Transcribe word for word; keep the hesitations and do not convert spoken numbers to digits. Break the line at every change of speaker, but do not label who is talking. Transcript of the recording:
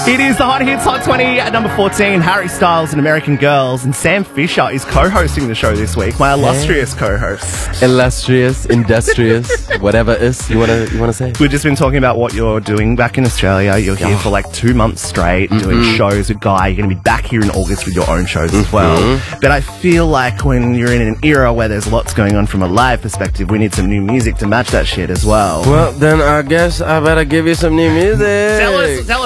It is the Hot Hits Hot twenty at number fourteen. Harry Styles and American Girls, and Sam Fisher is co-hosting the show this week. My illustrious co-host.
Illustrious, industrious, whatever is you wanna you wanna say.
We've just been talking about what you're doing back in Australia. You're here for like two months straight mm-hmm. doing shows with Guy. You're going to be back here in August with your own shows mm-hmm. as well. But I feel like when you're in an era where there's lots going on from a live perspective, we need some new music to match that shit as well.
Well, then I guess I better give you some new music.
Tell us, tell us